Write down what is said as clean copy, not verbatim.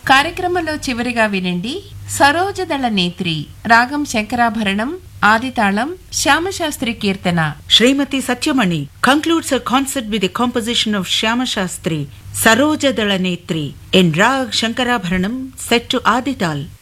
కార్యక్రమంలో చివరిగా వినండి సరోజదళ నేత్రి రాగం శంకరాభరణం ఆదితాళం శ్యామశాస్త్రి కీర్తన. Srimati Satyamani concludes her concert with a composition of Shyama Shastri, Sarojadala Netri, in Rag Shankarabharanam set to Adital.